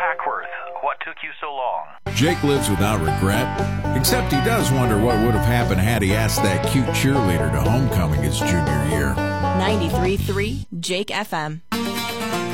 Hackworth. What took you so long? Jake lives without regret, except he does wonder what would have happened had he asked that cute cheerleader to homecoming his junior year. 93.3 Jake FM.